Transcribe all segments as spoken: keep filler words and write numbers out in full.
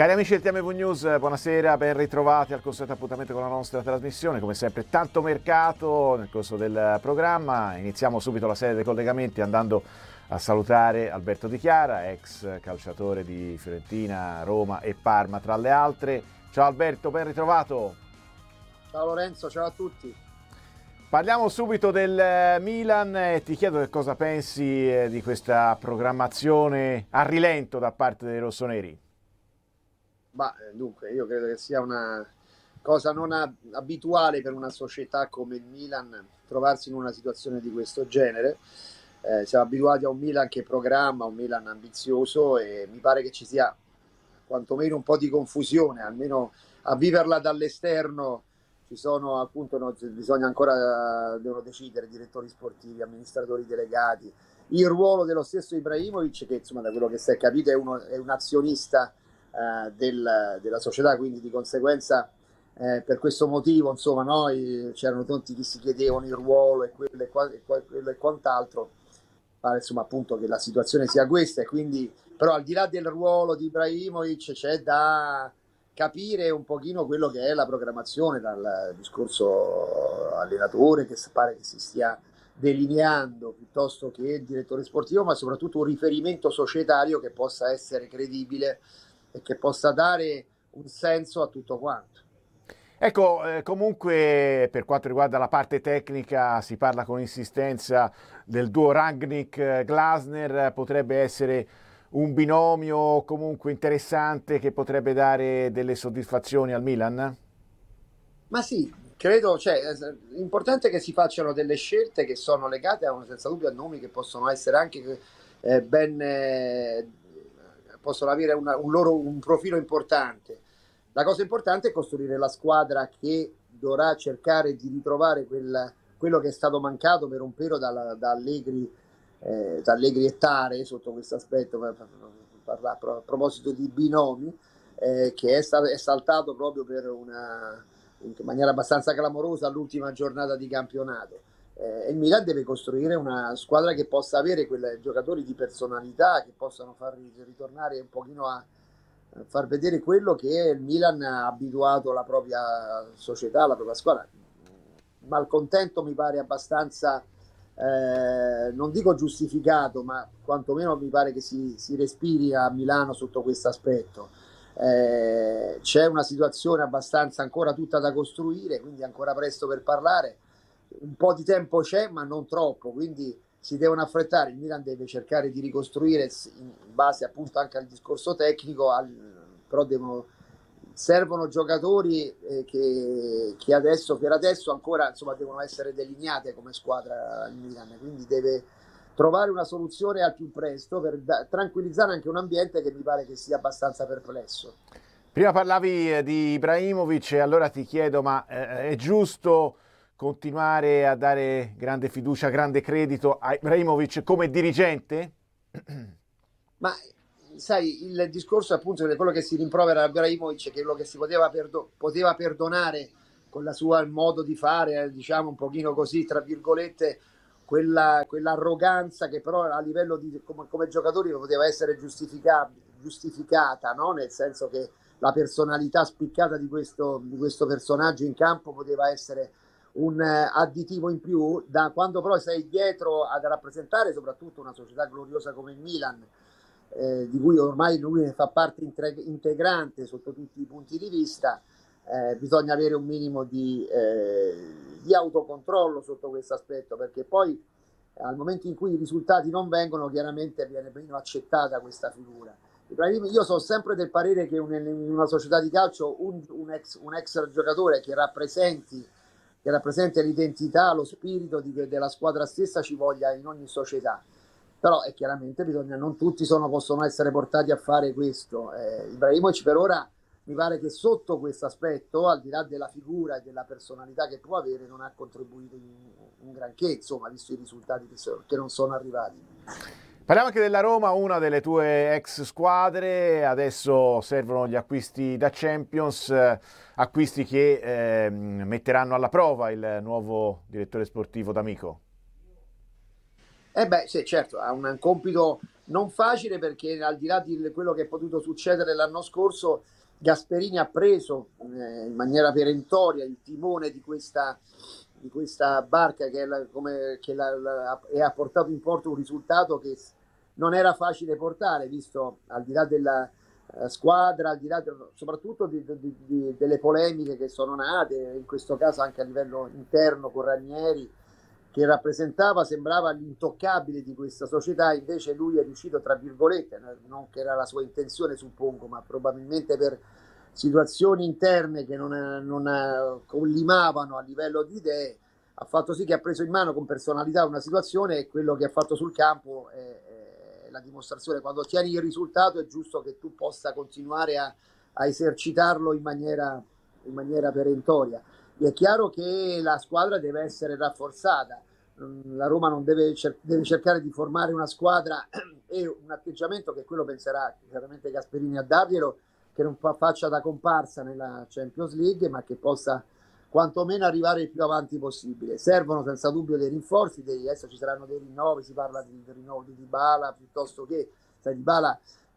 Cari amici del T M V News, buonasera, ben ritrovati al consueto appuntamento con la nostra trasmissione. Come sempre tanto mercato nel corso del programma. Iniziamo subito la serie dei collegamenti andando a salutare Alberto Di Chiara, ex calciatore di Fiorentina, Roma e Parma tra le altre. Ciao Alberto, ben ritrovato. Ciao Lorenzo, ciao a tutti. Parliamo subito del Milan e ti chiedo che cosa pensi di questa programmazione a rilento da parte dei rossoneri. Ma dunque, io credo che sia una cosa non abituale per una società come il Milan trovarsi in una situazione di questo genere. Eh, siamo abituati a un Milan che programma, un Milan ambizioso, e mi pare che ci sia quantomeno un po' di confusione, almeno a viverla dall'esterno. Ci sono appunto, no, bisogna ancora devono decidere direttori sportivi, amministratori delegati, il ruolo dello stesso Ibrahimovic, che insomma da quello che si è capito è, uno, è un azionista Uh, del, della società, quindi di conseguenza eh, per questo motivo insomma noi c'erano tanti che si chiedevano il ruolo e quello e, qua, e, qua, quello e quant'altro. Pare insomma appunto che la situazione sia questa, e quindi però al di là del ruolo di Ibrahimovic c'è da capire un pochino quello che è la programmazione dal discorso allenatore, che pare che si stia delineando, piuttosto che il direttore sportivo, ma soprattutto un riferimento societario che possa essere credibile e che possa dare un senso a tutto quanto. Ecco, eh, comunque per quanto riguarda la parte tecnica si parla con insistenza del duo Rangnick-Glasner, potrebbe essere un binomio comunque interessante che potrebbe dare delle soddisfazioni al Milan? Ma sì, credo, cioè, l'importante è che si facciano delle scelte che sono legate a, senza dubbio, a nomi che possono essere anche eh, ben... Eh, possono avere una, un loro un profilo importante. La cosa importante è costruire la squadra che dovrà cercare di ritrovare quel, quello che è stato mancato per un periodo da, da Allegri eh, da Allegri e Tare sotto questo aspetto, per, per, per, a proposito di binomi, eh, che è, stato, è saltato proprio per una in maniera abbastanza clamorosa all'ultima giornata di campionato. Eh, il Milan deve costruire una squadra che possa avere quei giocatori di personalità che possano far ritornare un pochino a, a far vedere quello che il Milan ha abituato la propria società, la propria squadra. Malcontento mi pare abbastanza, eh, non dico giustificato, ma quantomeno mi pare che si, si respiri a Milano sotto questo aspetto. Eh, c'è una situazione abbastanza ancora tutta da costruire, quindi ancora presto per parlare. Un po' di tempo c'è, ma non troppo, quindi si devono affrettare. Il Milan deve cercare di ricostruire in base appunto anche al discorso tecnico, al, però devono, servono giocatori eh, che, che adesso per adesso ancora insomma devono essere delineate come squadra il Milan, quindi deve trovare una soluzione al più presto per da, tranquillizzare anche un ambiente che mi pare che sia abbastanza perplesso. Prima parlavi di Ibrahimovic, allora ti chiedo, ma eh, è giusto continuare a dare grande fiducia, grande credito a Ibrahimovic come dirigente? Ma sai, il discorso appunto di quello che si rimprovera a Ibrahimovic, che quello che si poteva, perdo- poteva perdonare con la sua modo di fare, eh, diciamo un pochino così, tra virgolette, quella, quell'arroganza che però a livello di come, come giocatori poteva essere giustificata, no? Nel senso che la personalità spiccata di questo, di questo personaggio in campo poteva essere un additivo in più. Da quando però sei dietro ad rappresentare soprattutto una società gloriosa come il Milan, eh, di cui ormai lui ne fa parte integrante sotto tutti i punti di vista, eh, bisogna avere un minimo di, eh, di autocontrollo sotto questo aspetto, perché poi al momento in cui i risultati non vengono, chiaramente viene meno accettata questa figura. Io sono sempre del parere che in una società di calcio un, un, ex, un ex giocatore che rappresenti che rappresenta l'identità, lo spirito di, della squadra stessa ci voglia in ogni società. Però è chiaramente bisogna, non tutti sono, possono essere portati a fare questo. Eh, Ibrahimovic per ora mi pare che sotto questo aspetto, al di là della figura e della personalità che può avere, non ha contribuito in, un granché, insomma, visto i risultati che, so, che non sono arrivati. Parliamo anche della Roma, una delle tue ex squadre. Adesso servono gli acquisti da Champions, eh, acquisti che eh, metteranno alla prova il nuovo direttore sportivo D'Amico. Eh beh, sì, certo, ha un compito non facile, perché al di là di quello che è potuto succedere l'anno scorso, Gasperini ha preso eh, in maniera perentoria il timone di questa, di questa barca che, è la, come, che la, la, e ha portato in porto un risultato che non era facile portare, visto al di là della uh, squadra, al di là de, soprattutto di, di, di, delle polemiche che sono nate, in questo caso anche a livello interno con Ranieri, che rappresentava, sembrava l'intoccabile di questa società. Invece lui è riuscito, tra virgolette, non che era la sua intenzione suppongo, ma probabilmente per situazioni interne che non, non collimavano a livello di idee, ha fatto sì che ha preso in mano con personalità una situazione, e quello che ha fatto sul campo è, è la dimostrazione. Quando tieni il risultato è giusto che tu possa continuare a, a esercitarlo in maniera, in maniera perentoria. È chiaro che la squadra deve essere rafforzata, la Roma non deve, cer- deve cercare di formare una squadra e un atteggiamento, che quello penserà chiaramente Gasperini a darglielo, che non fa- faccia da comparsa nella Champions League, ma che possa quantomeno arrivare il più avanti possibile. Servono senza dubbio dei rinforzi, dei, adesso ci saranno dei rinnovi, si parla di, del rinnovo di Dybala, piuttosto che, sai, Dybala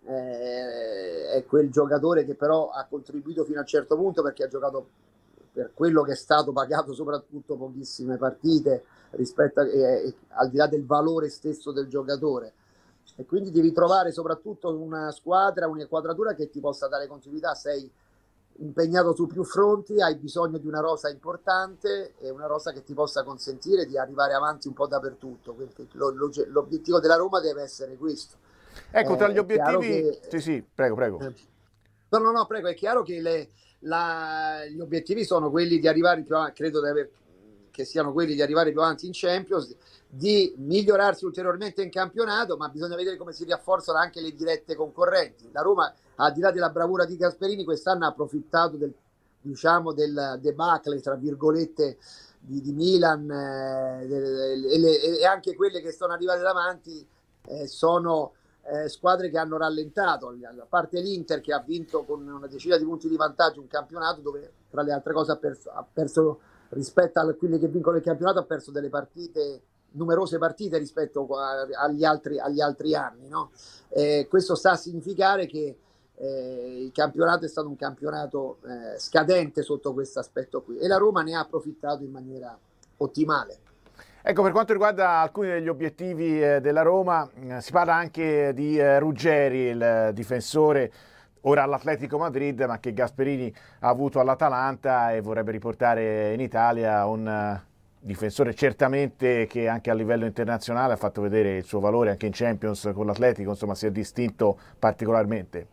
eh, è quel giocatore che però ha contribuito fino a un certo punto, perché ha giocato, per quello che è stato pagato, soprattutto pochissime partite rispetto a, eh, al di là del valore stesso del giocatore, e quindi devi trovare soprattutto una squadra, un'inquadratura che ti possa dare continuità. Sei impegnato su più fronti, hai bisogno di una rosa importante e una rosa che ti possa consentire di arrivare avanti un po' dappertutto. Quindi lo, lo, l'obiettivo della Roma deve essere questo. Ecco, tra gli eh, obiettivi che, sì sì prego prego eh, no no no prego è chiaro che le La, gli obiettivi sono quelli di arrivare più avanti, credo di aver, che siano quelli di arrivare più avanti in Champions, di migliorarsi ulteriormente in campionato, ma bisogna vedere come si rafforzano anche le dirette concorrenti. La Roma, al di là della bravura di Gasperini, quest'anno ha approfittato del, diciamo, del debacle, tra virgolette, di, di Milan, eh, e, le, e anche quelle che sono arrivate davanti eh, sono Eh, squadre che hanno rallentato, a parte l'Inter che ha vinto con una decina di punti di vantaggio un campionato dove, tra le altre cose, ha perso, ha perso rispetto a quelli che vincono il campionato, ha perso delle partite, numerose partite rispetto a, agli, altri, agli altri anni, no? Eh, questo sta a significare che eh, il campionato è stato un campionato eh, scadente sotto questo aspetto qui, e la Roma ne ha approfittato in maniera ottimale. Ecco, per quanto riguarda alcuni degli obiettivi eh, della Roma, eh, si parla anche di eh, Ruggeri, il eh, difensore ora all'Atletico Madrid, ma che Gasperini ha avuto all'Atalanta e vorrebbe riportare in Italia, un uh, difensore certamente che anche a livello internazionale ha fatto vedere il suo valore anche in Champions con l'Atletico, insomma si è distinto particolarmente.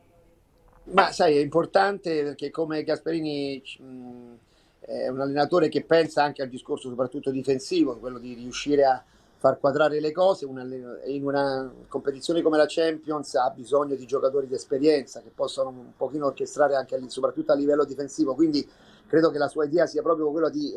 Ma sai, è importante perché come Gasperini mh, è un allenatore che pensa anche al discorso soprattutto difensivo, quello di riuscire a far quadrare le cose. In una competizione come la Champions ha bisogno di giocatori di esperienza che possano un pochino orchestrare anche lì, soprattutto a livello difensivo, quindi credo che la sua idea sia proprio quella di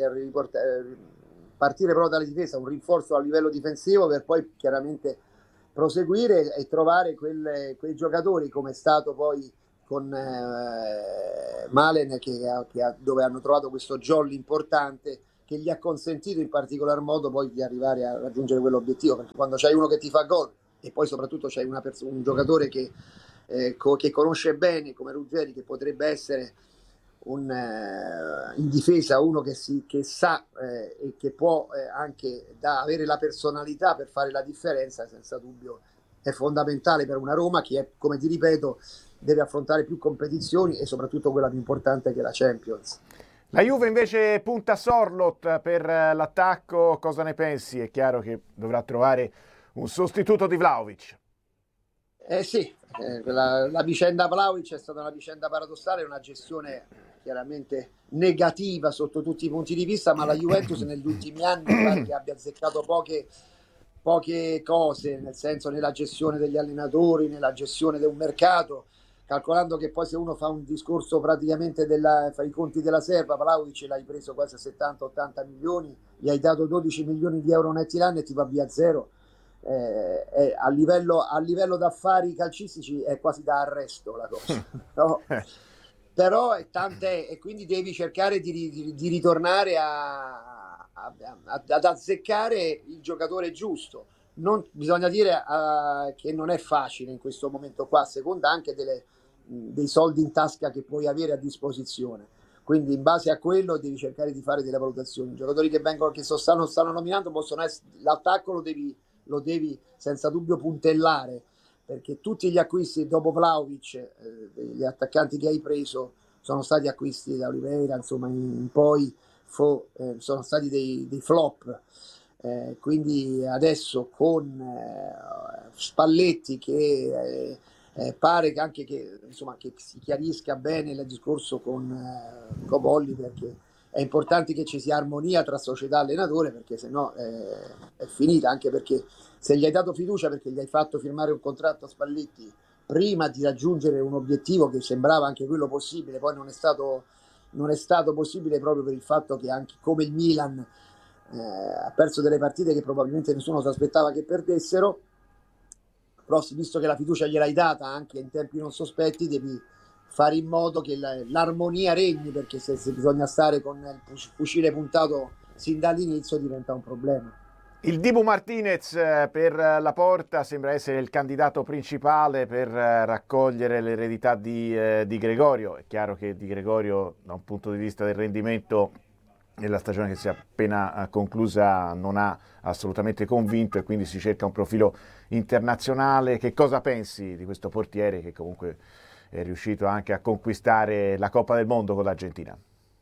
partire proprio dalla difesa, un rinforzo a livello difensivo, per poi chiaramente proseguire e trovare quelle, quei giocatori, come è stato poi con eh, Malen, che, che ha, dove hanno trovato questo jolly importante che gli ha consentito in particolar modo poi di arrivare a raggiungere quell'obiettivo, perché quando c'hai uno che ti fa gol e poi soprattutto c'hai una pers- un giocatore che, eh, co- che conosce bene come Ruggeri, che potrebbe essere un, eh, in difesa uno che, si, che sa eh, e che può eh, anche da avere la personalità per fare la differenza, senza dubbio è fondamentale per una Roma che è, come ti ripeto, deve affrontare più competizioni e soprattutto quella più importante che è la Champions. La Juve invece punta Sorloth per l'attacco, cosa ne pensi? È chiaro che dovrà trovare un sostituto di Vlahovic. Eh sì, eh, la, la vicenda Vlahovic è stata una vicenda paradossale, una gestione chiaramente negativa sotto tutti i punti di vista, ma la Juventus negli ultimi anni pare che abbia azzeccato poche, poche cose, nel senso nella gestione degli allenatori, nella gestione di un mercato, calcolando che poi se uno fa un discorso praticamente della, fa i conti della serva, Vlahovic l'hai preso quasi a settanta ottanta milioni, gli hai dato dodici milioni di euro netti l'anno e ti va via zero. Eh, eh, a, livello, a livello d'affari calcistici è quasi da arresto la cosa, no? Però è tante, e quindi devi cercare di, di, di ritornare a, a, a, ad azzeccare il giocatore giusto. non, bisogna dire uh, che non è facile in questo momento qua, a seconda anche delle, dei soldi in tasca che puoi avere a disposizione. Quindi in base a quello devi cercare di fare delle valutazioni. I giocatori che vengono, che so, stanno, stanno nominando possono essere, l'attacco lo devi, lo devi senza dubbio puntellare, perché tutti gli acquisti dopo Vlahovic, eh, gli attaccanti che hai preso sono stati acquisti da Oliveira, insomma in, in poi fo, eh, sono stati dei, dei flop. Eh, quindi adesso con eh, Spalletti che eh, eh, pare che anche che, insomma, che si chiarisca bene il discorso con, eh, con Oliver, perché è importante che ci sia armonia tra società e allenatore, perché sennò eh, è finita, anche perché se gli hai dato fiducia perché gli hai fatto firmare un contratto a Spalletti prima di raggiungere un obiettivo che sembrava anche quello possibile, poi non è stato, non è stato possibile proprio per il fatto che anche come il Milan Eh, ha perso delle partite che probabilmente nessuno si aspettava che perdessero, però visto che la fiducia gliel'hai data anche in tempi non sospetti, devi fare in modo che la, l'armonia regni, perché se, se bisogna stare con il fucile puntato sin dall'inizio diventa un problema. Il Dibu Martinez per la Porta sembra essere il candidato principale per raccogliere l'eredità di, eh, di Gregorio. È chiaro che Di Gregorio da un punto di vista del rendimento nella stagione che si è appena conclusa non ha assolutamente convinto e quindi si cerca un profilo internazionale. Che cosa pensi di questo portiere che comunque è riuscito anche a conquistare la Coppa del Mondo con l'Argentina?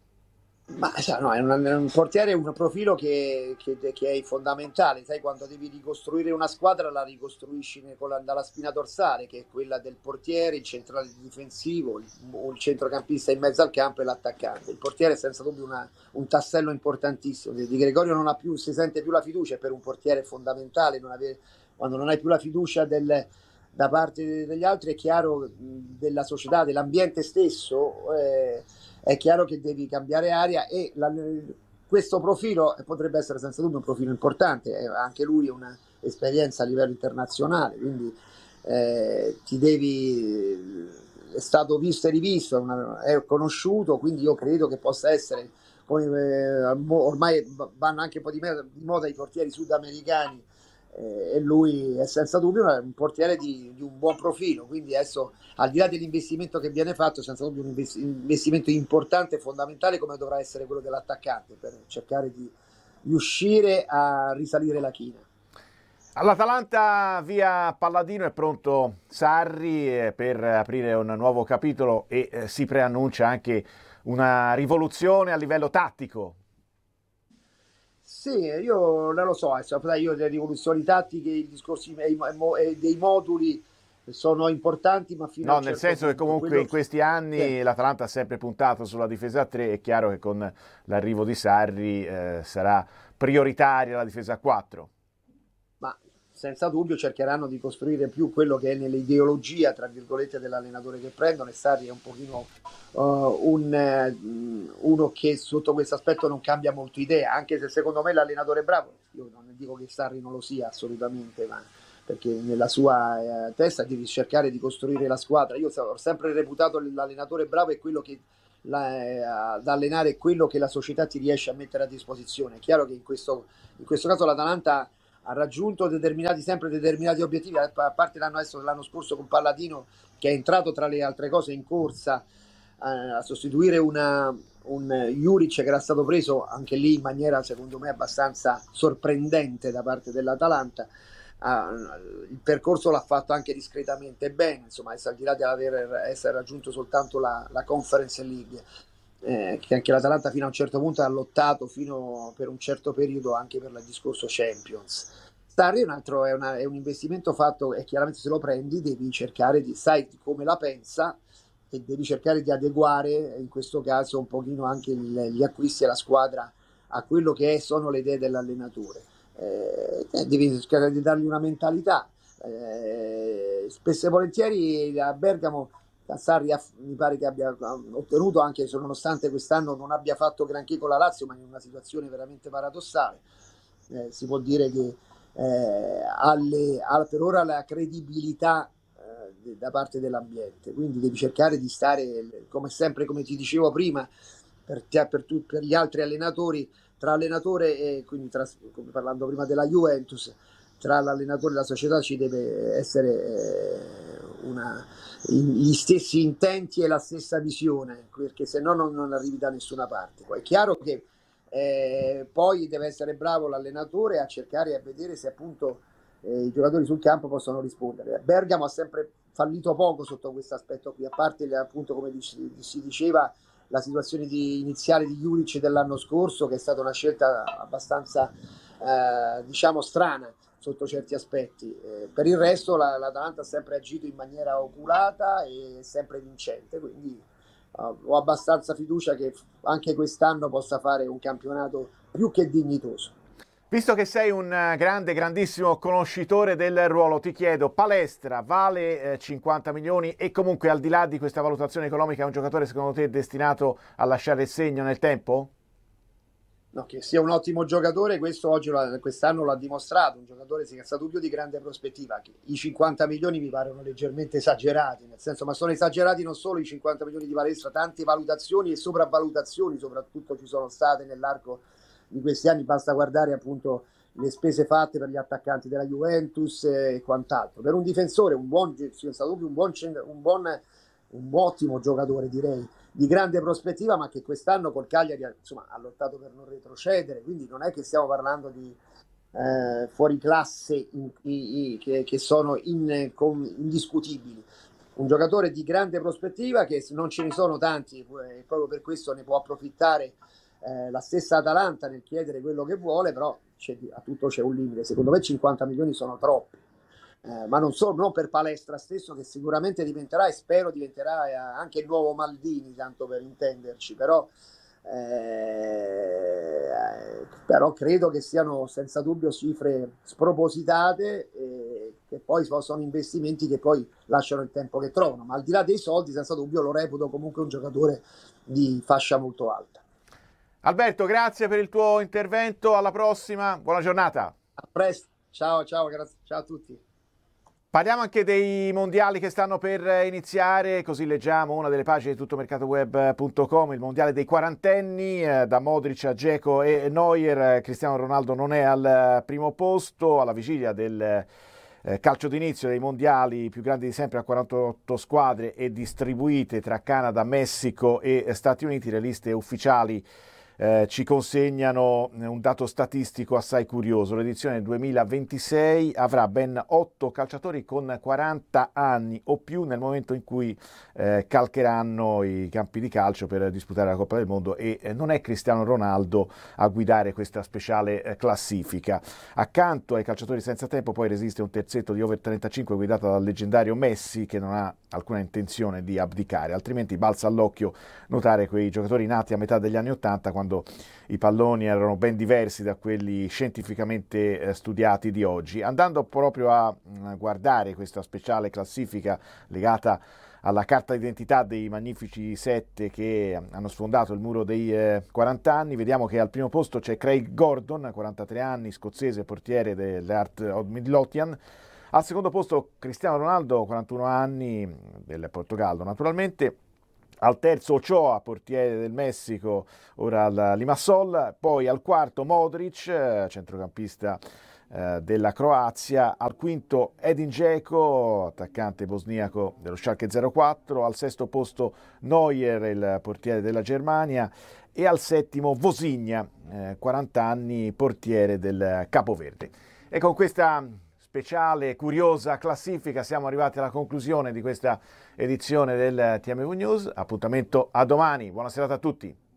Ma no, è, un, è un portiere, un profilo che, che, che è fondamentale. Sai, quando devi ricostruire una squadra la ricostruisci con la, dalla spina dorsale, che è quella del portiere, il centrale difensivo, il, il centrocampista in mezzo al campo e l'attaccante. Il portiere è senza dubbio una, un tassello importantissimo. Di Gregorio non ha più, si sente più la fiducia, per un portiere è fondamentale non avere, quando non hai più la fiducia del, da parte degli altri, è chiaro, della società, dell'ambiente stesso, eh, è chiaro che devi cambiare aria, e la, questo profilo potrebbe essere senza dubbio un profilo importante, eh, anche lui ha un'esperienza a livello internazionale, quindi eh, ti devi, è stato visto e rivisto, è, una, è conosciuto, quindi io credo che possa essere, come eh, ormai vanno anche un po' di, me, di moda i portieri sudamericani, eh, e lui è senza dubbio un portiere di, di un buon profilo, quindi adesso al di là dell'investimento che viene fatto, senza dubbio un investimento importante e fondamentale come dovrà essere quello dell'attaccante per cercare di riuscire a risalire la china. All'Atalanta via Palladino è pronto Sarri per aprire un nuovo capitolo e eh, si preannuncia anche una rivoluzione a livello tattico. Sì, io non lo so, io le rivoluzioni tattiche, i discorsi dei moduli sono importanti, ma fino no, a un nel certo senso punto. che comunque Quello... in questi anni sì, l'Atalanta ha sempre puntato sulla difesa a tre, è chiaro che con l'arrivo di Sarri eh, sarà prioritaria la difesa a quattro. Ma senza dubbio cercheranno di costruire più quello che è nell'ideologia, tra virgolette, dell'allenatore che prendono, e Sarri è un pochino uh, un, uh, uno che sotto questo aspetto non cambia molto idea, anche se secondo me l'allenatore è bravo. Io non dico che Sarri non lo sia assolutamente, ma perché nella sua eh, testa devi cercare di costruire la squadra. Io ho sempre reputato l'allenatore bravo è quello che la, eh, ad allenare quello che la società ti riesce a mettere a disposizione. È chiaro che in questo, in questo caso l'Atalanta ha raggiunto determinati, sempre determinati obiettivi, a parte l'anno, adesso, l'anno scorso con Palladino, che è entrato tra le altre cose in corsa eh, a sostituire una, un Juric che era stato preso anche lì in maniera secondo me abbastanza sorprendente da parte dell'Atalanta. Ah, il percorso l'ha fatto anche discretamente bene, insomma, al di là di aver essere raggiunto soltanto la, la Conference League, eh, che anche l'Atalanta fino a un certo punto ha lottato fino per un certo periodo anche per il discorso Champions. Sarri è un altro, è, una, è un investimento fatto, e chiaramente se lo prendi devi cercare di, sai come la pensa, e devi cercare di adeguare in questo caso un pochino anche il, gli acquisti e la squadra a quello che è, sono le idee dell'allenatore. Eh, devi cercare di dargli una mentalità. Eh, spesso e volentieri a Bergamo Sarri ha, mi pare che abbia ottenuto, anche se nonostante quest'anno non abbia fatto granché con la Lazio, ma in una situazione veramente paradossale, eh, si può dire che eh, alle, ha per ora la credibilità eh, da parte dell'ambiente, quindi devi cercare di stare, come sempre, come ti dicevo prima, per, per, tu, per gli altri allenatori, tra allenatore e quindi tra, come parlando prima della Juventus, tra l'allenatore e la società ci deve essere eh, una, gli stessi intenti e la stessa visione, perché se no non, non arrivi da nessuna parte. Poi è chiaro che eh, poi deve essere bravo l'allenatore a cercare e a vedere se appunto eh, i giocatori sul campo possono rispondere. Bergamo ha sempre fallito poco sotto questo aspetto qui, a parte appunto, come si diceva, la situazione di, iniziale di Juric dell'anno scorso, che è stata una scelta abbastanza eh, diciamo strana sotto certi aspetti. Eh, per il resto la, l'Atalanta ha sempre agito in maniera oculata e sempre vincente, quindi uh, ho abbastanza fiducia che anche quest'anno possa fare un campionato più che dignitoso. Visto che sei un grande, grandissimo conoscitore del ruolo, ti chiedo, Palestra vale eh, cinquanta milioni e comunque al di là di questa valutazione economica è un giocatore secondo te destinato a lasciare il segno nel tempo? No, che sia un ottimo giocatore, questo oggi quest'anno l'ha dimostrato, un giocatore senza dubbio di grande prospettiva. I cinquanta milioni mi paiono leggermente esagerati, nel senso, ma sono esagerati non solo i cinquanta milioni di Palestra, tante valutazioni e sopravvalutazioni soprattutto ci sono state nell'arco di questi anni, basta guardare appunto le spese fatte per gli attaccanti della Juventus e quant'altro. Per un difensore, un buon, senza dubbio, un buon, un buon, un ottimo giocatore, direi, di grande prospettiva, ma che quest'anno col Cagliari insomma, ha lottato per non retrocedere, quindi non è che stiamo parlando di eh, fuori classe in, in, in, che, che sono in, con, indiscutibili. Un giocatore di grande prospettiva, che non ce ne sono tanti e proprio per questo ne può approfittare Eh, la stessa Atalanta nel chiedere quello che vuole, però c'è, a tutto c'è un limite. Secondo me cinquanta milioni sono troppi, eh, ma non solo, non per Palestra stesso, che sicuramente diventerà e spero diventerà eh, anche il nuovo Maldini, tanto per intenderci, però eh, però credo che siano senza dubbio cifre spropositate e che poi sono investimenti che poi lasciano il tempo che trovano, ma al di là dei soldi senza dubbio lo reputo comunque un giocatore di fascia molto alta. Alberto, grazie per il tuo intervento, alla prossima, buona giornata. A presto, ciao, ciao, grazie, ciao a tutti. Parliamo anche dei mondiali che stanno per iniziare, così leggiamo una delle pagine di tuttomercatoweb punto com, il mondiale dei quarantenni, eh, da Modric a Dzeko e Neuer. Cristiano Ronaldo non è al primo posto, alla vigilia del eh, calcio d'inizio dei mondiali più grandi di sempre a quarantotto squadre e distribuite tra Canada, Messico e Stati Uniti. Le liste ufficiali Eh, ci consegnano un dato statistico assai curioso. L'edizione duemilaventisei avrà ben otto calciatori con quaranta anni o più nel momento in cui eh, calcheranno i campi di calcio per disputare la Coppa del Mondo e eh, non è Cristiano Ronaldo a guidare questa speciale eh, classifica. Accanto ai calciatori senza tempo poi resiste un terzetto di over trentacinque guidato dal leggendario Messi, che non ha alcuna intenzione di abdicare, altrimenti balza all'occhio notare quei giocatori nati a metà degli anni ottanta, quando i palloni erano ben diversi da quelli scientificamente eh, studiati di oggi. Andando proprio a mh, guardare questa speciale classifica legata alla carta d'identità dei magnifici sette che hanno sfondato il muro dei eh, quaranta anni, vediamo che al primo posto c'è Craig Gordon, quarantatré anni, scozzese, portiere dell'Heart of Midlothian. Al secondo posto Cristiano Ronaldo, quarantuno anni, del Portogallo naturalmente. Al terzo Ochoa, portiere del Messico, ora al Limassol. Poi al quarto Modric, centrocampista eh, della Croazia. Al quinto Edin Dzeko, attaccante bosniaco dello Schalke zero quattro. Al sesto posto Neuer, il portiere della Germania. E al settimo Vosinha, eh, quaranta anni, portiere del Capoverde. E con questa speciale, curiosa classifica siamo arrivati alla conclusione di questa edizione del T M V News. Appuntamento a domani, buona serata a tutti.